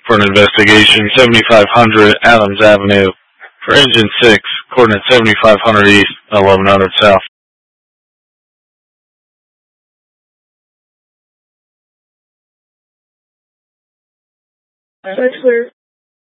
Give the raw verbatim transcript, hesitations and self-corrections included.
for an investigation, seventy-five hundred Adams Avenue. For Engine six, coordinate seventy-five hundred East, eleven hundred South. That's clear.